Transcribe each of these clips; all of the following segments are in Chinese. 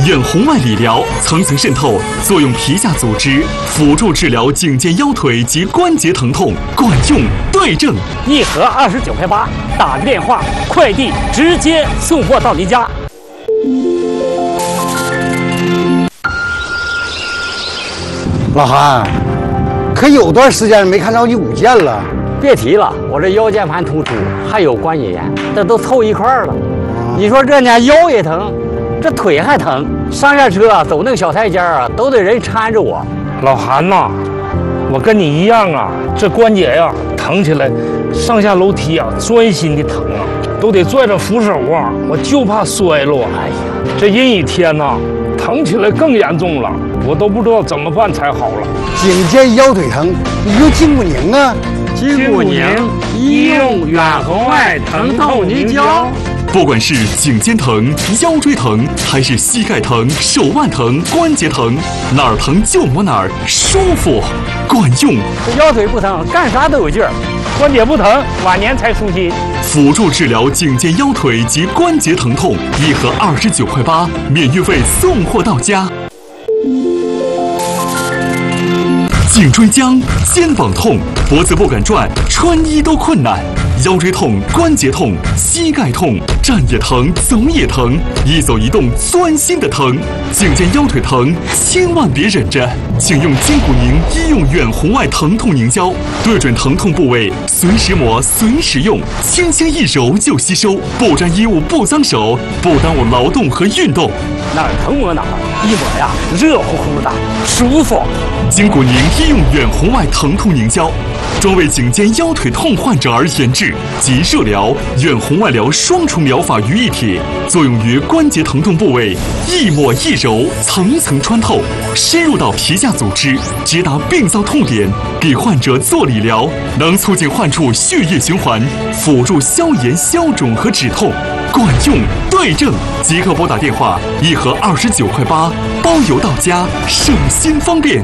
远红外理疗层层渗透，作用皮下组织，辅助治疗颈肩腰腿及关节疼痛，管用对症。 一盒29.8块，打个电话，快递直接送货到您家。 老韩，可有段时间没看到你舞剑了。 别提了，我这腰间盘突出，还有关节炎，这都凑一块儿了。你说这呢，腰也疼，这腿还疼，上下车走那个小台阶啊，都得人搀着我。 老韩呐，我跟你一样啊，这关节呀疼起来，上下楼梯啊钻心的疼啊，都得拽着扶手啊，我就怕摔了。哎呀，这阴雨天呐，疼起来更严重了，我都不知道怎么办才好了。 颈肩腰腿疼，你用筋骨宁啊。 筋骨宁医用远红外疼痛凝胶。 不管是颈肩疼、腰椎疼，还是膝盖疼、手腕疼、关节疼，哪儿疼就抹哪儿，舒服，管用。 这腰腿不疼，干啥都有劲儿；关节不疼，晚年才舒心。 辅助治疗颈肩腰腿及关节疼痛，一盒29.8块，免运费送货到家。颈椎僵、肩膀痛、脖子不敢转、穿衣都困难，腰椎痛、关节痛、膝盖痛，站也疼，走也疼，一走一动钻心的疼。颈肩腰腿疼，千万别忍着，请用筋骨宁医用远红外疼痛凝胶，对准疼痛部位，随时抹，随时用，轻轻一揉就吸收，不沾衣物，不脏手，不耽误劳动和运动。 哪儿疼抹哪儿，一抹呀，热乎乎的，舒服。 筋骨宁医用远红外疼痛凝胶，专为颈肩腰腿痛患者而研制，集热疗、远红外疗双重疗法于一体，作用于关节疼痛部位，一抹一揉，层层穿透，深入到皮下组织，直达病灶痛点，给患者做理疗，能促进患处血液循环，辅助消炎、消肿和止痛，管用对症。即刻拨打电话，一盒29.8块，包邮到家，省心方便。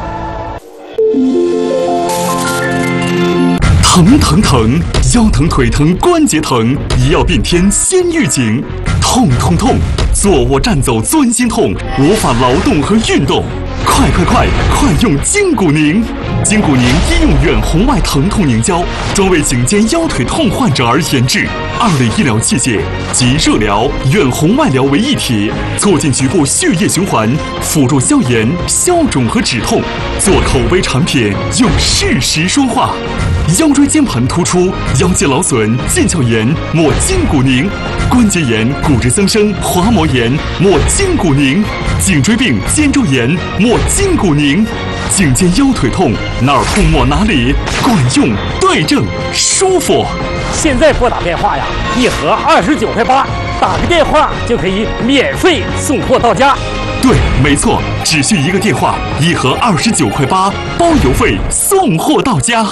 疼疼疼，腰疼腿疼关节疼，一药变天先预警。痛痛痛，坐卧站走钻心痛，无法劳动和运动。快用筋骨宁！筋骨宁医用远红外疼痛凝胶，专为颈肩腰腿痛患者而研制，2类医疗器械集热疗、远红外疗为一体，促进局部血液循环，辅助消炎、消肿和止痛。做口碑产品，用事实说话。腰椎间盘突出、腰间劳损、腱鞘炎，抹筋骨宁；关节炎、骨质增生、滑膜炎，抹筋骨宁；颈椎病、肩周炎，抹筋骨宁；颈肩腰腿痛，哪儿痛抹哪里，管用对症，舒服。 现在拨打电话呀，一盒29.8块，打个电话就可以免费送货到家。 对，没错，只需一个电话，一盒29.8块，包邮费送货到家。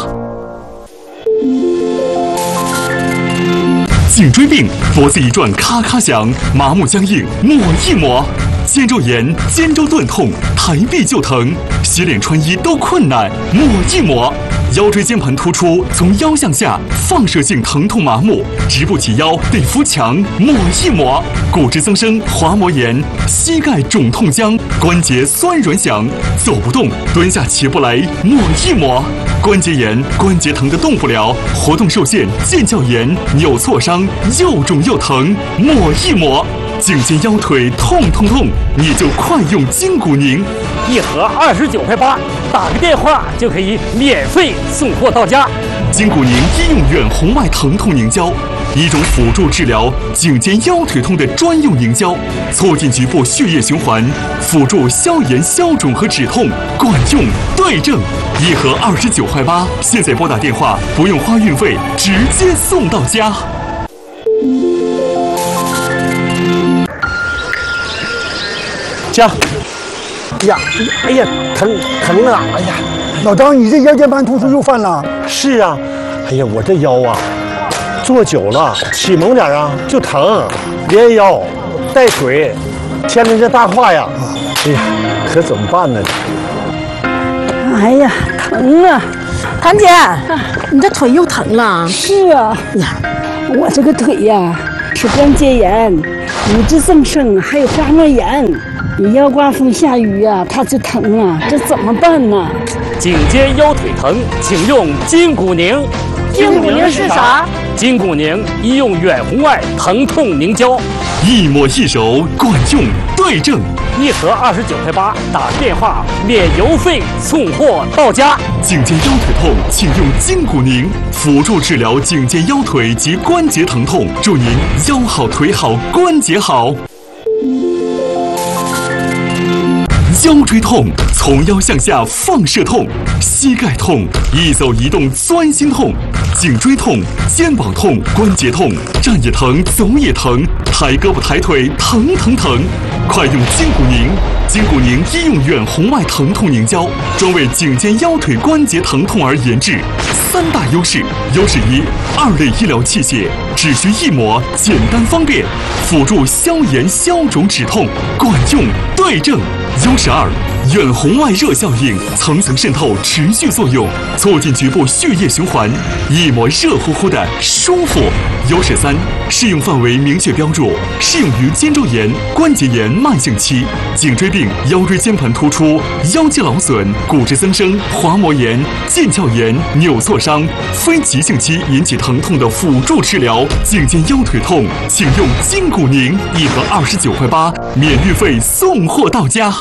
颈椎病，脖子一转咔咔响，麻木僵硬，抹一抹；肩周炎、肩周钝痛，抬臂就疼，洗脸穿衣都困难，抹一抹；腰椎间盘突出，从腰向下放射性疼痛麻木，直不起腰得扶墙，抹一抹；骨质增生、滑膜炎，膝盖肿痛僵，关节酸软响，走不动，蹲下起不来，抹一抹；关节炎、关节疼得动不了，活动受限，腱鞘炎、扭挫伤，又肿又疼，抹一抹；颈肩腰腿痛，你就快用筋骨宁。 一盒29.8块，打个电话就可以免费送货到家。 筋骨宁医用远红外疼痛凝胶，一种辅助治疗颈肩腰腿痛的专用凝胶，促进局部血液循环，辅助消炎、消肿和止痛，管用对症。一盒29.8块，现在拨打电话不用花运费，直接送到家。 家，哎呀，疼啊！哎呀，老张，你这腰间盘突出又犯了？ 是啊，哎呀，我这腰啊，坐久了起猛点啊就疼，连腰带腿，牵着这大胯呀，哎呀，可怎么办呢？ 哎呀，疼啊！谭姐，你这腿又疼了？ 是啊， 呀， 我这个腿呀是关节炎， 骨质增生，还有滑膜炎。你要刮风下雨啊，它就疼啊，这怎么办呢？ 颈肩腰腿疼，请用筋骨宁。 筋骨宁是啥？ 筋骨宁医用远红外疼痛凝胶， 一抹一揉，管用对症。 一盒29.8块，打电话免邮费送货到家。 颈肩腰腿痛，请用筋骨宁，辅助治疗颈肩腰腿及关节疼痛，祝您腰好腿好关节好。腰椎痛，从腰向下放射痛；膝盖痛，一走一动钻心痛；颈椎痛，肩膀痛，关节痛，站也疼，走也疼，抬胳膊抬腿疼疼疼。快用筋骨宁！筋骨宁医用远红外疼痛凝胶，专为颈肩腰腿关节疼痛而研制。3大优势：优势一，2类医疗器械，只需一抹，简单方便，辅助消炎消肿止痛，管用对症。优势2，远红外热效应，层层渗透，持续作用，促进局部血液循环，一抹热乎乎的舒服。优势3，适用范围明确标注，适用于肩周炎、关节炎慢性期、颈椎病、腰椎间盘突出、腰肌劳损、骨质增生、滑膜炎、腱鞘炎、扭挫伤、非急性期引起疼痛的辅助治疗。颈肩腰腿痛，请用筋骨宁，一盒29.8块，免运费送货到家。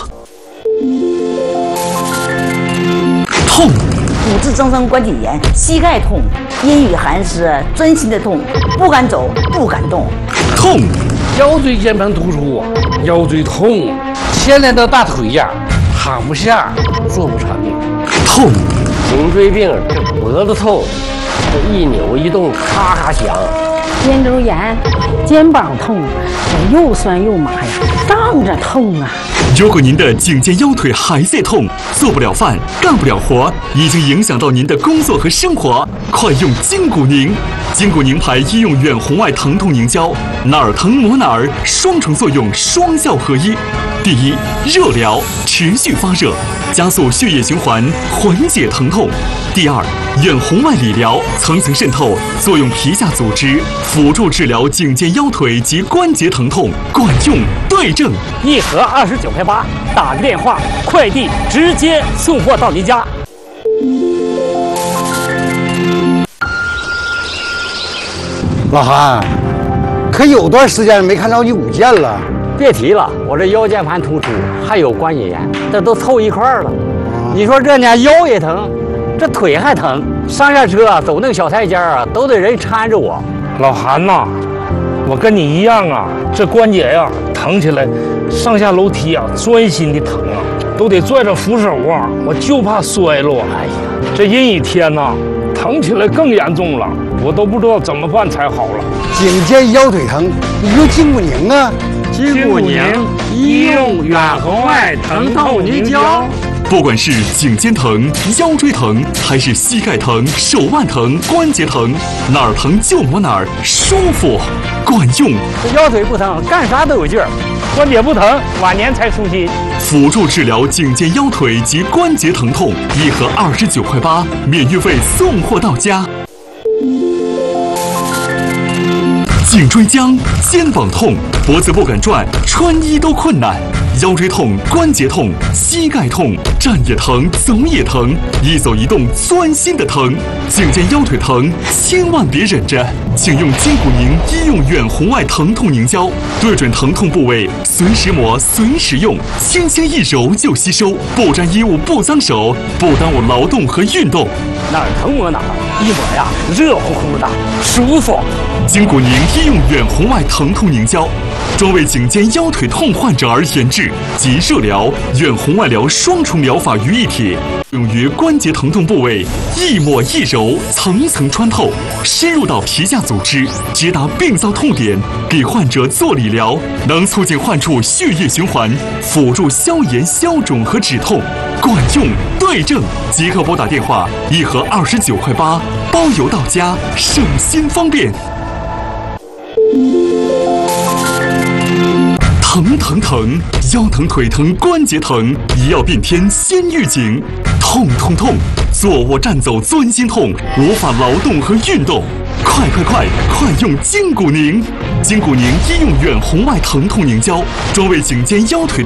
痛， 骨质增生关节炎、膝盖痛、阴雨寒湿、钻心的痛，不敢走，不敢动。 痛， 腰椎间盘突出，腰椎痛，牵连到大腿呀，躺不下，坐不长的。 痛， 颈椎病，这脖子痛，这一扭一动咔咔响。 肩周炎、肩膀痛，这又酸又麻呀，胀着痛啊。 如果您的颈肩腰腿还在痛，做不了饭，干不了活，已经影响到您的工作和生活，快用筋骨宁！筋骨宁牌医用远红外疼痛凝胶，哪儿疼抹哪儿，双重作用，双效合一。第一，热疗，持续发热，加速血液循环，缓解疼痛。第二，远红外理疗，层层渗透，作用皮下组织，辅助治疗颈肩腰腿及关节疼痛，管用对症。 一盒29.8块，打个电话，快递直接送货到您家。 老韩，可有段时间没看着你舞剑了。 别提了，我这腰间盘突出，还有关节炎，这都凑一块儿了。你说这家腰也疼，这腿还疼，上下车走那个小台阶啊，都得人搀着我。 老韩呐，我跟你一样啊，这关节呀疼起来，上下楼梯啊钻心的疼啊，都得拽着扶手啊，我就怕摔落。哎呀，这阴雨天呐，疼起来更严重了，我都不知道怎么办才好了。 颈肩腰腿疼，你用筋骨宁啊。 筋骨宁医用远红外疼痛凝胶。 不管是颈肩疼、腰椎疼，还是膝盖疼、手腕疼、关节疼，哪儿疼就抹哪儿，舒服，管用。 这腰腿不疼，干啥都有劲儿；关节不疼，晚年才舒心。 辅助治疗颈肩腰腿及关节疼痛，一盒29.8块，免运费送货到家。颈椎僵、肩膀痛、脖子不敢转，穿衣都困难；腰椎痛、关节痛、膝盖痛，站也疼，走也疼，一走一动钻心的疼。颈肩腰腿疼，千万别忍着，请用筋骨宁医用远红外疼痛凝胶，对准疼痛部位，随时抹，随时用，轻轻一揉就吸收，不沾衣物，不脏手，不耽误劳动和运动。 哪儿疼抹哪儿，一抹呀热乎乎的，舒服。 筋骨宁医用远红外疼痛凝胶，专为颈肩腰腿痛患者而研制，集热疗、远红外疗双重疗法于一体，用于关节疼痛部位，一抹一揉，层层穿透，深入到皮下组织，直达病灶痛点，给患者做理疗，能促进患处血液循环，辅助消炎消肿和止痛，管用对症。即刻拨打电话，一盒29.8块，包邮到家，省心方便。疼疼疼，腰疼腿疼关节疼，一药变天先预警。痛痛痛， 坐卧站走钻心痛，无法劳动和运动。快用筋骨宁！筋骨宁医用远红外疼痛凝胶，专为颈肩腰腿